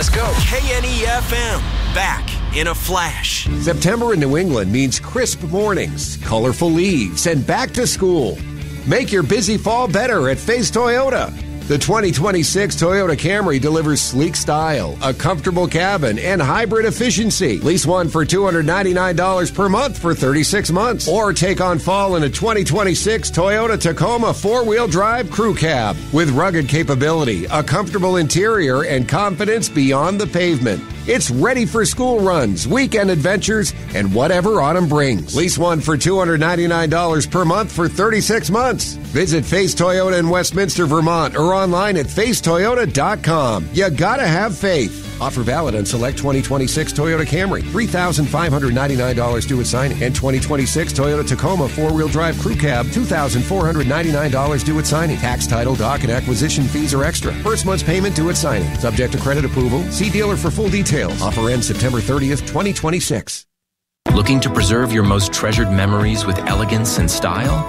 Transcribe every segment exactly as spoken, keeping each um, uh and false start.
Let's go. K N E F M, back in a flash. September in New England means crisp mornings, colorful leaves, and back to school. Make your busy fall better at Face Toyota. The twenty twenty-six Toyota Camry delivers sleek style, a comfortable cabin, and hybrid efficiency. Lease one for two hundred ninety-nine dollars per month for thirty-six months. Or take on fall in a twenty twenty-six Toyota Tacoma four-wheel drive crew cab. With rugged capability, a comfortable interior, and confidence beyond the pavement. It's ready for school runs, weekend adventures, and whatever autumn brings. Lease one for two hundred ninety-nine dollars per month for thirty-six months. Visit Face Toyota in Westminster, Vermont, or online at face toyota dot com. You gotta have faith. Offer valid on select twenty twenty-six Toyota Camry, three thousand five hundred ninety-nine dollars due at signing, and twenty twenty-six Toyota Tacoma four-wheel drive crew cab, two thousand four hundred ninety-nine dollars due at signing. Tax, title, dock, and acquisition fees are extra. First month's payment due at signing. Subject to credit approval. See dealer for full details. Offer ends September thirtieth, twenty twenty-six. Looking to preserve your most treasured memories with elegance and style?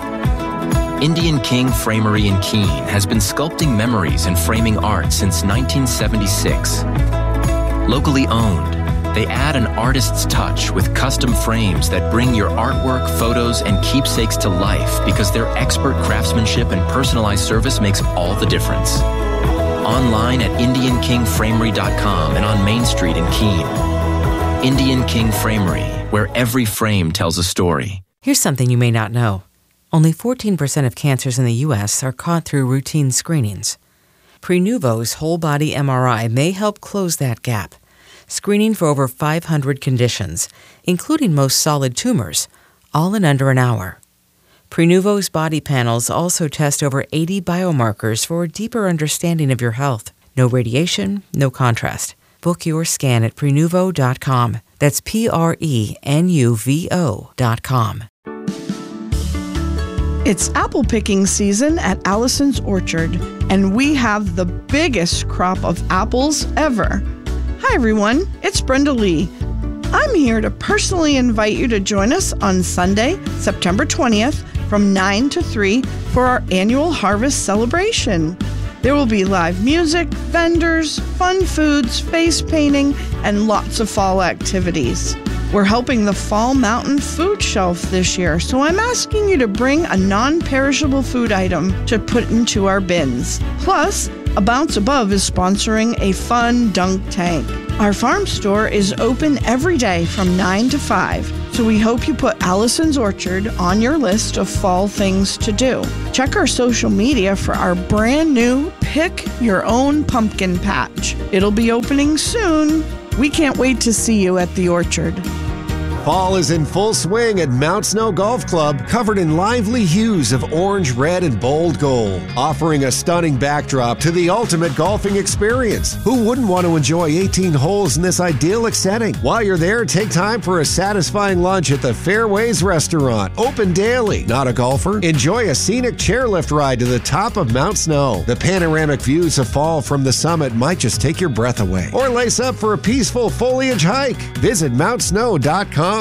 Indian King Framery in Keene has been sculpting memories and framing art since nineteen seventy-six. Locally owned, they add an artist's touch with custom frames that bring your artwork, photos, and keepsakes to life because their expert craftsmanship and personalized service makes all the difference. Online at indian king framery dot com and on Main Street in Keene. Indian King Framery, where every frame tells a story. Here's something you may not know. Only fourteen percent of cancers in the U S are caught through routine screenings. Prenuvo's whole-body M R I may help close that gap, screening for over five hundred conditions, including most solid tumors, all in under an hour. Prenuvo's body panels also test over eighty biomarkers for a deeper understanding of your health. No radiation, no contrast. Book your scan at prenuvo dot com. That's P R E N U V O dot com. It's apple picking season at Allison's Orchard, and we have the biggest crop of apples ever. Hi everyone, it's Brenda Lee. I'm here to personally invite you to join us on Sunday, September twentieth from nine to three for our annual harvest celebration. There will be live music, vendors, fun foods, face painting, and lots of fall activities. We're helping the Fall Mountain Food Shelf this year, so I'm asking you to bring a non-perishable food item to put into our bins. Plus, A Bounce Above is sponsoring a fun dunk tank. Our farm store is open every day from nine to five, so we hope you put Allison's Orchard on your list of fall things to do. Check our social media for our brand new Pick Your Own Pumpkin Patch. It'll be opening soon. We can't wait to see you at the Orchard. Fall is in full swing at Mount Snow Golf Club, covered in lively hues of orange, red, and bold gold, offering a stunning backdrop to the ultimate golfing experience. Who wouldn't want to enjoy eighteen holes in this idyllic setting? While you're there, take time for a satisfying lunch at the Fairways Restaurant, open daily. Not a golfer? Enjoy a scenic chairlift ride to the top of Mount Snow. The panoramic views of fall from the summit might just take your breath away. Or lace up for a peaceful foliage hike. Visit mount snow dot com.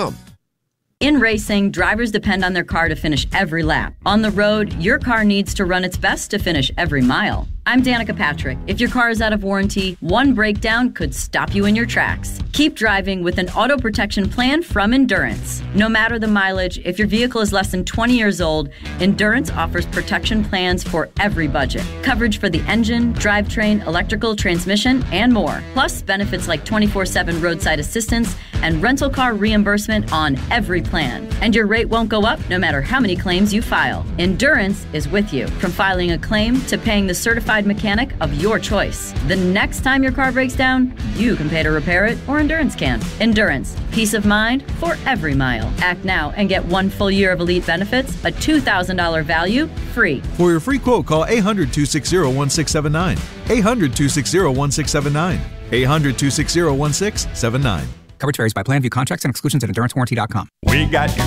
In racing, drivers depend on their car to finish every lap. On the road, your car needs to run its best to finish every mile. I'm Danica Patrick. If your car is out of warranty, one breakdown could stop you in your tracks. Keep driving with an auto protection plan from Endurance. No matter the mileage, if your vehicle is less than twenty years old, Endurance offers protection plans for every budget. Coverage for the engine, drivetrain, electrical, transmission, and more. Plus, benefits like twenty-four seven roadside assistance and rental car reimbursement on every plan. And your rate won't go up no matter how many claims you file. Endurance is with you, from filing a claim to paying the certified mechanic of your choice. The next time your car breaks down, you can pay to repair it, or Endurance can. Endurance, peace of mind for every mile. Act now and get one full year of elite benefits, a two thousand dollars value, free. For your free quote, call eight hundred, two six zero, one six seven nine. eight hundred, two six zero, one six seven nine. eight hundred, two six zero, one six seven nine. Coverage varies by plan. View contracts and exclusions at endurance warranty dot com. We got